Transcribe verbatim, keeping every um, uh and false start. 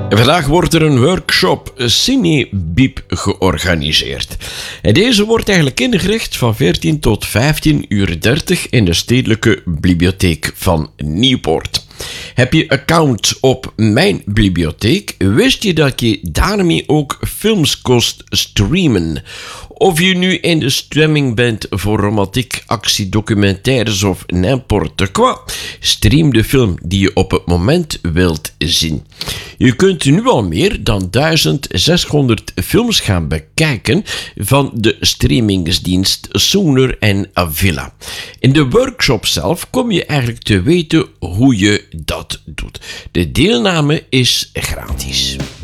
Vandaag wordt er een workshop Cinebib georganiseerd. En deze wordt eigenlijk ingericht van veertien tot vijftien uur dertig in de Stedelijke Bibliotheek van Nieuwpoort. Heb je account op Mijn Bibliotheek? Wist je dat je daarmee ook films kost streamen? Of je nu in de stemming bent voor romantiek, actie, documentaires of n'importe quoi, stream de film die je op het moment wilt zien. Je kunt nu al meer dan duizend zeshonderd films gaan bekijken van de streamingsdienst Sooner en Avila. In de workshop zelf kom je eigenlijk te weten hoe je dat doet. De deelname is gratis.